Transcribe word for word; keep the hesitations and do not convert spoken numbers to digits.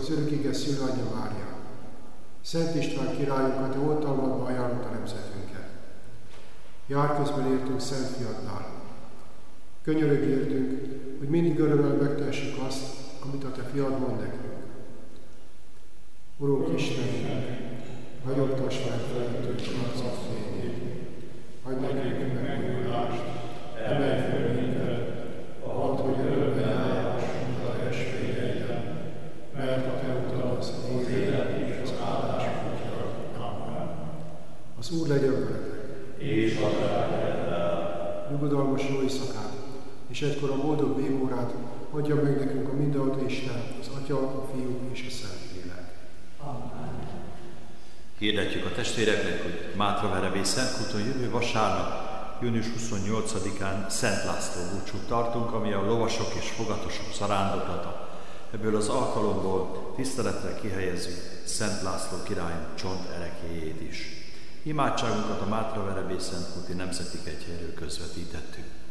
az örökkéges szülőanyja Mária. Szent István királyunk, a te oltalmadba ajánlott a nemzetünket. Jár közben értünk Szent Fiadnál. Könyörögj értünk, hogy mindig örömmel megtehessük azt, amit a te fiad mond nekünk. Urunk Istenünk, nagyobtass meg felettünk arcod fényét, adj nekünk megújulást, emelj fel minket, add, hogy örömmel járhassunk a testvéreinken, mert a te utad az élet és az áldás útja. Amen. Az Úr legyen veletek, és a lelkeddel. Nyugodalmas jó éjszakát, és egykor a boldog végórát adja meg nekünk a mindenható Isten, az Atya, a Fiú és a Szentlélek. Amen. Hirdetjük a testvéreknek, hogy Mátraverebély Szentkúton jövő vasárnap, június huszonnyolcadikán Szent László búcsút tartunk, ami a lovasok és fogatosok zarándoklata. Ebből az alkalomból tiszteletre kihelyezzük Szent László király csont ereklyéjét is. Imádságunkat a Mátraverebély Szentkúti Nemzeti Kegyhelyről közvetítettük.